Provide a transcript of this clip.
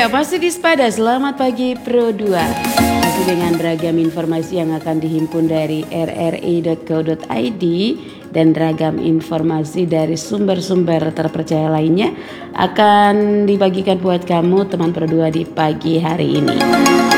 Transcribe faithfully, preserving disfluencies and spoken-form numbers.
Ya, masih di Spada. Selamat pagi Pro dua. Masih dengan beragam informasi yang akan dihimpun dari r r i dot co dot i d dan ragam informasi dari sumber-sumber terpercaya lainnya akan dibagikan buat kamu teman Pro dua di pagi hari ini.